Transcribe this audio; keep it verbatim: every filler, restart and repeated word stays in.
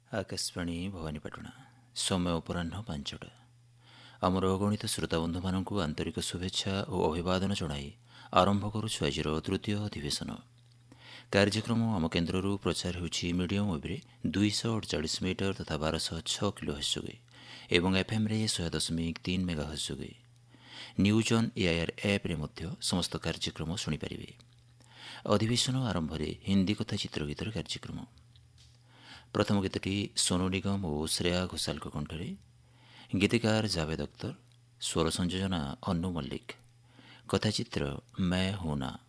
ଆକାଶବାଣୀ ଭବାନୀପାଟଣା। ସମୟ ଅପରାହ୍ନ ପାଞ୍ଚଟା। ଆମର ଅଗଣିତ ଶ୍ରୋତାବନ୍ଧୁମାନଙ୍କୁ ଆନ୍ତରିକ ଶୁଭେଚ୍ଛା ଓ ଅଭିବାଦନ ଜଣାଇ ଆରମ୍ଭ କରୁଛୁ ଆଜିର ତୃତୀୟ ଅଧିବେଶନ। କାର୍ଯ୍ୟକ୍ରମ ଆମ କେନ୍ଦ୍ରରୁ ପ୍ରଚାର ହେଉଛି ମିଡ଼ିୟମ୍ ୱେବ୍ରେ ଦୁଇଶହ ଅଠଚାଳିଶ ମିଟର ତଥା ବାରଶହ ଛଅ କିଲୋ ହର୍ଟ୍ଜ ଯୋଗେ ଏବଂ ଏଫ୍ଏମ୍ରେ ଶହେ ଦଶମିକ ତିନି ମେଗା ହର୍ଟ୍ଜ ଯୋଗେ। ନ୍ୟୁଜ୍ ଅନ୍ ଏଆଇଆର୍ ଆପ୍ରେ ମଧ୍ୟ ସମସ୍ତ କାର୍ଯ୍ୟକ୍ରମ ଶୁଣିପାରିବେ। ଅଧିବେଶନ ଆରମ୍ଭରେ ହିନ୍ଦୀ କଥା ଚିତ୍ରଗୀତର କାର୍ଯ୍ୟକ୍ରମ। ପ୍ରଥମ ଗୀତଟି ସୋନୁ ନିଗମ ଓ ଶ୍ରେୟା ଘୋଷାଲଙ୍କ କଣ୍ଠରେ। ଗୀତିକାର ଜାଭେଦ ଅଖ୍ତର, ସ୍ୱର ସଂଯୋଜନା ଅନୁ ମଲ୍ଲିକ, କଥାଚିତ୍ର ମେ ହୁଁ ନା।